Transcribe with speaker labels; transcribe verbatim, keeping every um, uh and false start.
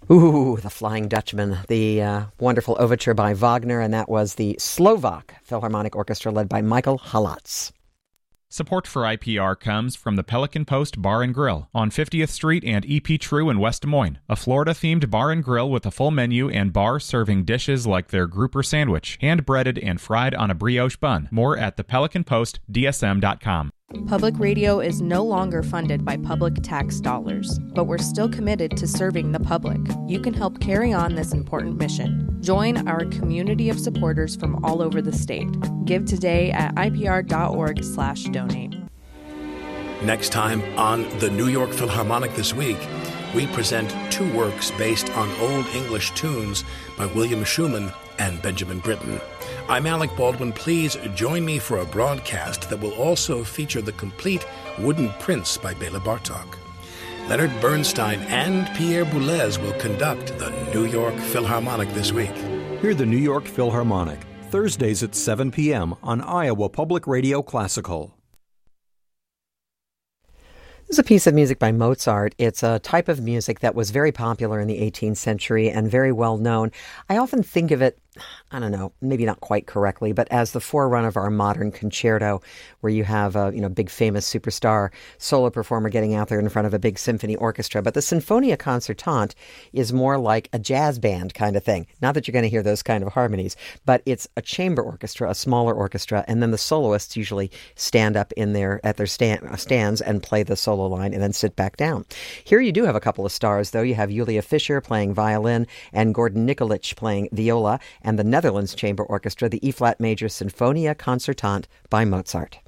Speaker 1: Ooh, The Flying Dutchman, the uh, wonderful overture by Wagner, and that was the Slovak Philharmonic Orchestra led by Michael Halatz.
Speaker 2: Support for I P R comes from the Pelican Post Bar and Grill on fiftieth Street and E P True in West Des Moines, a Florida-themed bar and grill with a full menu and bar serving dishes like their grouper sandwich, hand-breaded and fried on a brioche bun. More at the pelican post d s m dot com.
Speaker 3: Public radio is no longer funded by public tax dollars, but we're still committed to serving the public. You can help carry on this important mission. Join our community of supporters from all over the state. Give today at I P R dot org slash donate.
Speaker 4: Next time on the New York Philharmonic This Week, we present two works based on Old English tunes by William Schumann and Benjamin Britten. I'm Alec Baldwin. Please join me for a broadcast that will also feature the complete Wooden Prince by Bela Bartok. Leonard Bernstein and Pierre Boulez will conduct the New York Philharmonic this week.
Speaker 5: Hear the New York Philharmonic, Thursdays at seven p.m. on Iowa Public Radio Classical.
Speaker 1: This is a piece of music by Mozart. It's a type of music that was very popular in the eighteenth century and very well known. I often think of it, I don't know, maybe not quite correctly, but as the forerunner of our modern concerto, where you have a you know big famous superstar solo performer getting out there in front of a big symphony orchestra. But the Sinfonia Concertante is more like a jazz band kind of thing. Not that you're going to hear those kind of harmonies, but it's a chamber orchestra, a smaller orchestra, and then the soloists usually stand up in their at their stand, stands and play the solo line and then sit back down. Here you do have a couple of stars, though. You have Julia Fischer playing violin and Gordon Nikolic playing viola, and the Netherlands Chamber Orchestra, the E-flat major Sinfonia Concertante by Mozart.